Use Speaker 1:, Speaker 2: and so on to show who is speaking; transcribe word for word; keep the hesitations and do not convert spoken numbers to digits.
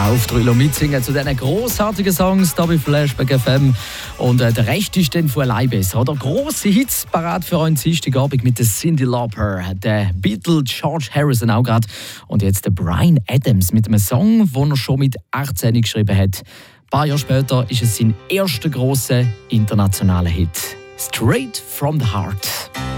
Speaker 1: aufdrüllen und mitsingen zu diesen grossartigen Songs hier bei Flashback F M. Und äh, der Rest ist dann von allein besser. Oder grosse Hits parat für euren Dienstagabend mit der Cyndi Lauper, der Beatle George Harrison auch gerade. Und jetzt der Bryan Adams mit einem Song, den er schon mit achtzehn geschrieben hat. Ein paar Jahre später ist es sein erster grosser internationaler Hit. Straight from the Heart.